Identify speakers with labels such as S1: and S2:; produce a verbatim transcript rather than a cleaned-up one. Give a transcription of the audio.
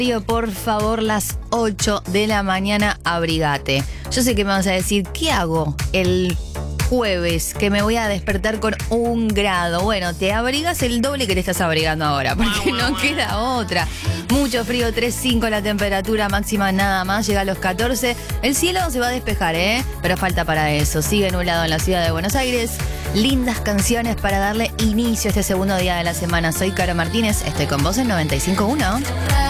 S1: frío, por favor, las ocho de la mañana, abrigate. Yo sé que me vas a decir, ¿qué hago el jueves que me voy a despertar con un grado? Bueno, te abrigas el doble que te estás abrigando ahora, porque no queda otra. Mucho frío, tres cinco la temperatura máxima nada más, llega a los catorce. El cielo se va a despejar, ¿eh? Pero falta para eso. Sigue nublado en la ciudad de Buenos Aires. Lindas canciones para darle inicio a este segundo día de la semana. Soy Caro Martínez, estoy con vos en noventa y cinco punto uno.